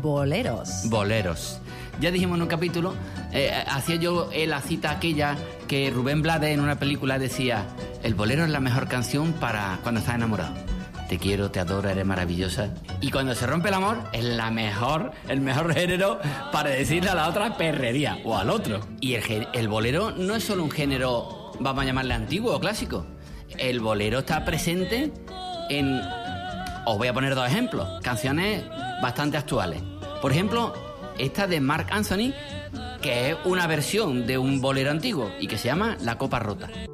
boleros. Boleros. Ya dijimos en un capítulo, hacía yo la cita aquella que Rubén Blades en una película decía: el bolero es la mejor canción para cuando estás enamorado. Te quiero, te adoro, eres maravillosa. Y cuando se rompe el amor, es el mejor género para decirle a la otra perrería o al otro. Y el bolero no es solo un género, vamos a llamarle antiguo o clásico. El bolero está presente en... Os voy a poner 2 ejemplos, canciones bastante actuales. Por ejemplo, esta de Marc Anthony, que es una versión de un bolero antiguo y que se llama La Copa Rota.